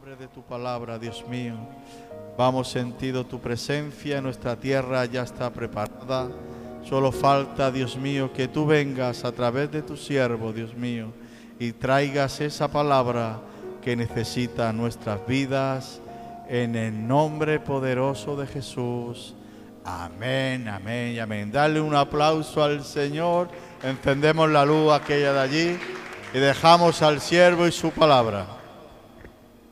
nombre de tu palabra, Dios mío. Vamos sentido tu presencia, nuestra tierra ya está preparada. Solo falta, Dios mío, que tú vengas a través de tu siervo, Dios mío, y traigas esa palabra que necesita nuestras vidas, en el nombre poderoso de Jesús. Amén, amén y amén. Dale un aplauso al Señor. Encendemos la luz aquella de allí y dejamos al siervo y su palabra.